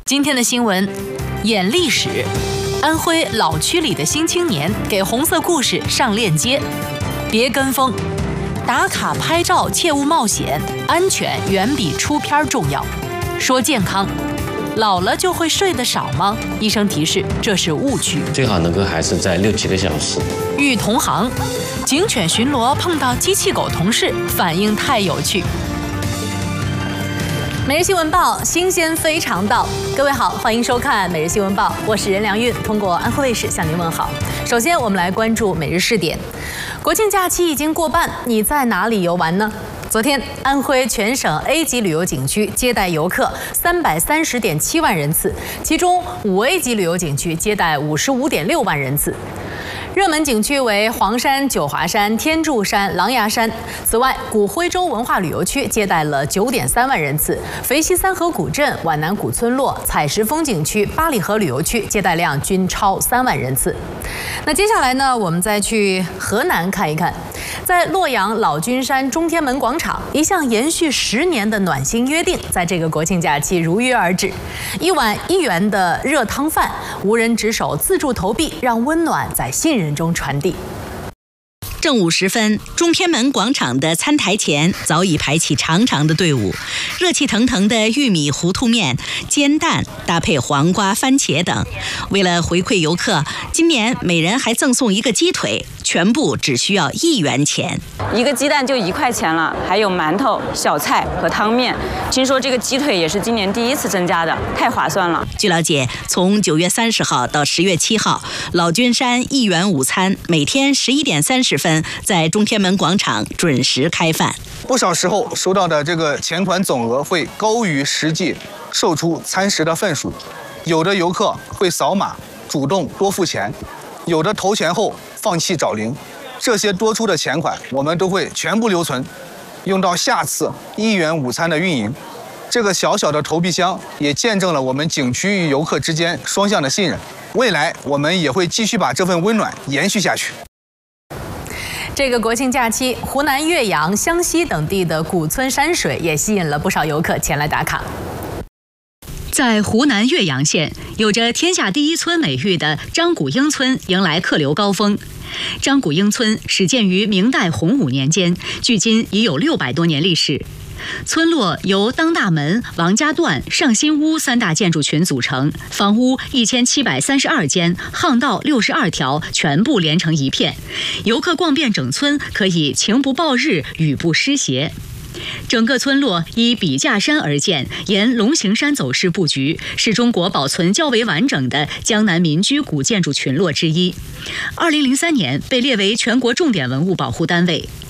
今天的新闻，演历史，安徽老区里的新青年给红色故事上链接，别跟风，打卡拍照切勿冒险，安全远比出片重要。说健康，老了就会睡得少吗？医生提示这是误区， 最好能够还是在6、7个小时。 遇同行，警犬巡逻碰到机器狗同事，反应太有趣。每日新闻报，新鲜非常到。各位好，欢迎收看每日新闻报，我是任良韵，通过安徽卫视向您问好。首先，我们来关注每日试点。国庆假期已经过半，你在哪里游玩呢？昨天，安徽全省 A 级旅游景区接待游客330.7万人次，其中5A 级旅游景区接待55.6万人次。热门景区为黄山、九华山、天柱山、狼牙山。此外，古徽州文化旅游区接待了9.3万人次，肥西三河古镇、皖南古村落、采石风景区、八里河旅游区接待量均超3万人次。那接下来呢，我们再去河南看一看，在洛阳老君山中天门广场，一项延续10年的暖心约定，在这个国庆假期如约而至。一碗1元的热汤饭，无人值守自助投币，让温暖在信任中传递。 正午时分，中天门广场的餐台前早已排起长长的队伍，热气腾腾的玉米糊涂面、煎蛋搭配黄瓜、番茄等。为了回馈游客，今年每人还赠送1个鸡腿，全部只需要1元钱。 1个鸡蛋就1块钱了，还有馒头、小菜和汤面。听说这个鸡腿也是今年第1次增加的，太划算了。 据了解，从9月30号到10月7号，老君山1元午餐每天11点30分在中天门广场准时开饭。 不少时候收到的这个钱款总额会高于实际售出餐食的份数，有的游客会扫码主动多付钱，有的投钱后放弃找零。这些多出的钱款我们都会全部留存，用到下次1元午餐的运营。这个小小的投币箱也见证了我们景区与游客之间双向的信任。未来我们也会继续把这份温暖延续下去。 这个国庆假期，湖南岳阳、湘西等地的古村山水也吸引了不少游客前来打卡。 在湖南岳阳县，有着天下第一村美誉的张古英村迎来客流高峰。张古英村始建于明代洪武年间，距今已有600多年历史。村落由当大门、王家段、上新屋3大建筑群组成，房屋1732间，巷道62条，全部连成一片。游客逛遍整村，可以晴不暴日，雨不湿鞋。整个村落依笔架山而建，沿龙形山走势布局，是中国保存较为完整的江南民居古建筑群落之一。2003年被列为全国重点文物保护单位。